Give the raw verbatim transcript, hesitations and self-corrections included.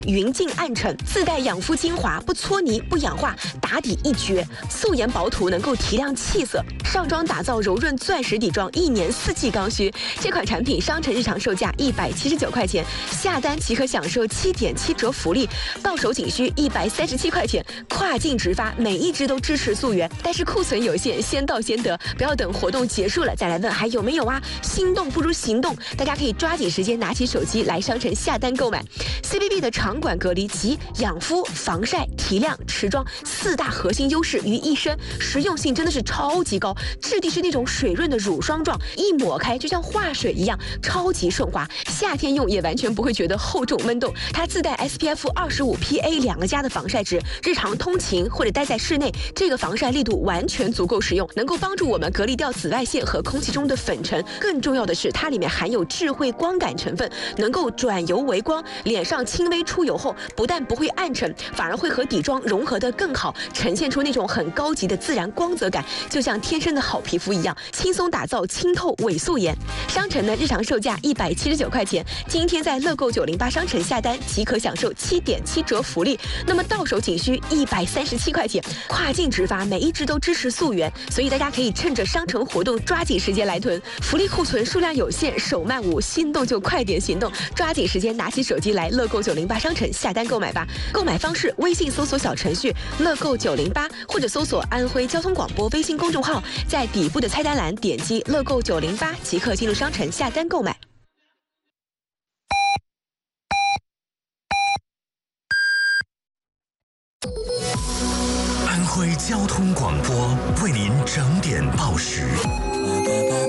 匀净暗沉，自带养肤精华，不搓泥不氧化，打底一绝。素颜薄涂能够提亮气色，上妆打造柔润钻石底妆，一年四季刚需。这款产品商城日常售价一百七十九块钱，下单即可享受七点七折福利，到手仅需一百三十七块钱，跨境直发，每一支都支持溯源。但是库存有限，先到先得，不要等活动结束了再来问还有没有啊！心动不如行动，大家可以抓紧时间拿起手机来商城下单购买。C B B 的长管隔离及养肤、防晒、提亮、持妆四大核心优势于一身，实用性真的是超级高，质地是那种水润的乳霜状，一抹开就像化水一样，超级顺滑，夏天用也完全不会觉得厚重闷动。它自带 S P F 二十五 P A 两个加的防晒值，日常通勤或者待在室内，这个防晒力度完全足够实用，能够帮助我们隔离掉紫外线和空气中的粉尘。更重要的是，它里面含有智慧光感成分，能够转油为光，脸上轻微出油后，不但不会暗沉，反而会和底妆融合得更好，呈现出那种很高级的自然光泽感，就像天生的好皮肤一样，轻松打造清透伪素颜。商城的日常售价一百七十九块钱，今天在乐购九零八商城下单即可享受七点七折福利，那么到手仅需一百三十七块钱，跨境直发，每一支都支持溯源，所以大家可以趁着商城活动抓紧时间来囤，福利库存数量有限，手慢无，心动就快点行动，抓紧时间拿起手机来乐购九零八商城下单购买吧。购买方式：微信搜索小程序乐购九零八，或者搜索安徽交通广播微信公众号，在底部的菜单栏点击乐购九零八即可进入商城下单购买。 安徽交通广播为您整点报时。